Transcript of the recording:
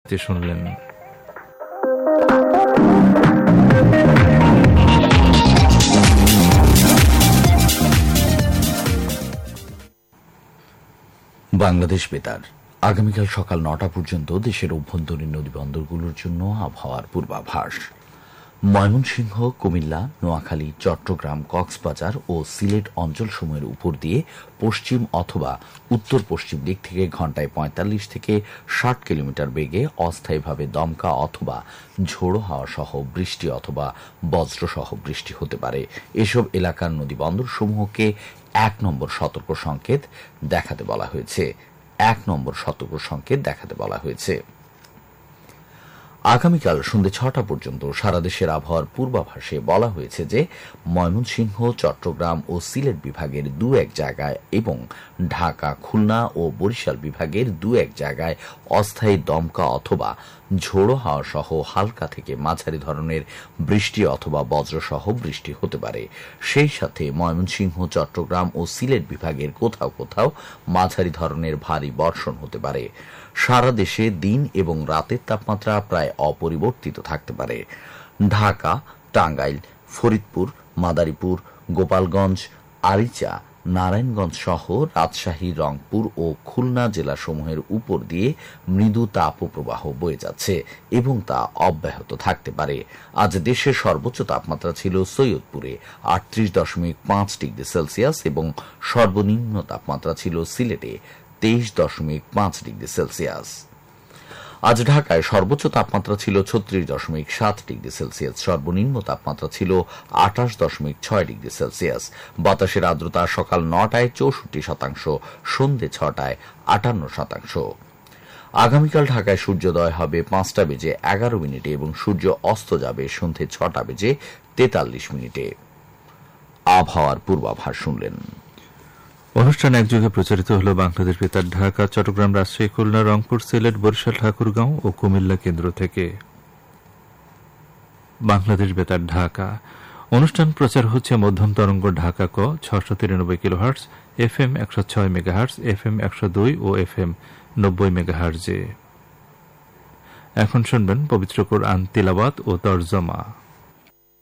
শুনলেন। বাংলাদেশ বেতার আগামীকাল সকাল ৯টা পর্যন্ত দেশের অভ্যন্তরীণ নদীবন্দরগুলোর জন্য আবহাওয়ার পূর্বাভাস। ময়মনসিংহ, কুমিল্লা, নোয়াখালী, চট্টগ্রাম, কক্সবাজার ও সিলেট অঞ্চলসমূহের উপর দিয়ে পশ্চিম অথবা উত্তর পশ্চিম দিক থেকে ঘণ্টায় ৪৫ থেকে ৬০ কিলোমিটার বেগে অস্থায়ীভাবে দমকা অথবা ঝোড়ো হাওয়া সহ বৃষ্টি অথবা বজ্রসহ বৃষ্টি হতে পারে। এসব এলাকার নদীবন্দরসমূহকে ১ নম্বর সতর্ক সংকেত দেখাতে বলা হয়েছে। আগামীকাল সন্ধ্যে ৬টা পর্যন্ত সারা দেশের আবহাওয়ার পূর্বাভাসে বলা হয়েছে যে ময়মনসিংহ, চট্টগ্রাম ও সিলেট বিভাগের ২-১ জায়গায় এবং ঢাকা, খুলনা ও বরিশাল বিভাগের ২-১ জায়গায় অস্থায়ী দমকা অথবা ঝোড়ো হাওয়া সহ হালকা থেকে মাঝারি ধরনের বৃষ্টি অথবা বজ্রসহ বৃষ্টি হতে পারে। সেই সাথে ময়মনসিংহ, চট্টগ্রাম ও সিলেট বিভাগের কোথাও কোথাও মাঝারি ধরনের ভারী বর্ষণ হতে পারে। সারা দেশে দিন এবং রাতের তাপমাত্রা প্রায় অপরিবর্তিত থাকতে পারে। ঢাকা, টাঙ্গাইল, ফরিদপুর, মাদারীপুর, গোপালগঞ্জ, আরিচা, নারায়ণগঞ্জ সহ রাজশাহী, রংপুর ও খুলনা জেলাসমূহের উপর দিয়ে মৃদু তাপপ্রবাহ বয়ে যাচ্ছে এবং তা অব্যাহত থাকতে পারে। আজ দেশের সর্বোচ্চ তাপমাত্রা ছিল সৈয়দপুরে ৩৮.৫ ডিগ্রি সেলসিয়াস এবং সর্বনিম্ন তাপমাত্রা ছিল সিলেটে ২৩.৫ ডিগ্রি সেলসিয়াস। আজ ঢাকায় সর্বোচ্চ তাপমাত্রা ছিল ৩৬.৭ ডিগ্রি সেলসিয়াস, সর্বনিম্ন তাপমাত্রা ছিল ২৮.৬ ডিগ্রি সেলসিয়াস। বাতাসের আর্দ্রতা সকাল ৯টায় ৬৪%, সন্ধ্যে ৬টায় ৫৮%। আগামীকাল ঢাকায় সূর্যোদয় হবে ৫টা বেজে ১১ মিনিটে এবং সূর্য অস্ত যাবে সন্ধ্যে ৬টা বেজে ৪৩ মিনিটে। আবহাওয়ার পূর্বাভাস শুনলেন। অনুষ্ঠান একযোগে প্রচারিত হল বাংলাদেশ বেতার ঢাকা, চট্টগ্রাম, রাজশাহী, খুলনা, রংপুর, সিলেট, বরিশাল, ঠাকুরগাঁও ও কুমিল্লা কেন্দ্র থেকে। বাংলাদেশ বেতার ঢাকা অনুষ্ঠান প্রচার হচ্ছে মধ্যম তরঙ্গ ঢাকা ক ৬৯৩ কিলোহার্টজ, FM ১০৬ মেগাহার্টজ, FM ১০২ ও FM ৯০ মেগাহার্টজে। এখন শুনবেন পবিত্র কোরআন তিলাওয়াত ও তরজমা।